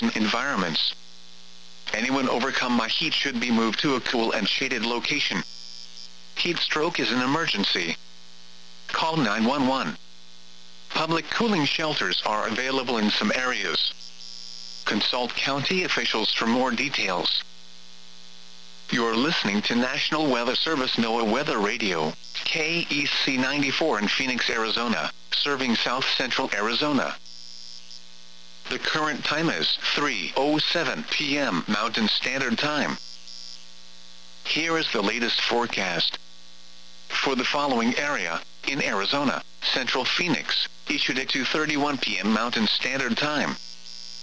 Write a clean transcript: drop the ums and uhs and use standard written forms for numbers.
environments. Anyone overcome by heat should be moved to a cool and shaded location. Heat stroke is an emergency. Call 911. Public cooling shelters are available in some areas. Consult county officials for more details. You're listening to National Weather Service NOAA Weather Radio, KEC 94 in Phoenix, Arizona, serving South Central Arizona. The current time is 3:07 p.m. Mountain Standard Time. Here is the latest forecast. For the following area, in Arizona, Central Phoenix, issued at 2:31 p.m. Mountain Standard Time.